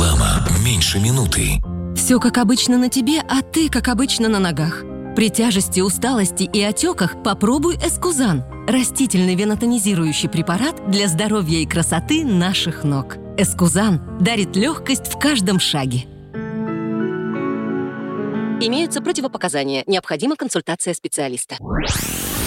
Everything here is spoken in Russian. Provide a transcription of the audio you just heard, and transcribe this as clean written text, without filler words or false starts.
Реклама. Меньше минуты. Все как обычно на тебе, а ты как обычно на ногах. При тяжести, усталости и отеках попробуй Эскузан. Растительный венотонизирующий препарат для здоровья и красоты наших ног. Эскузан дарит легкость в каждом шаге. Имеются противопоказания. Необходима консультация специалиста.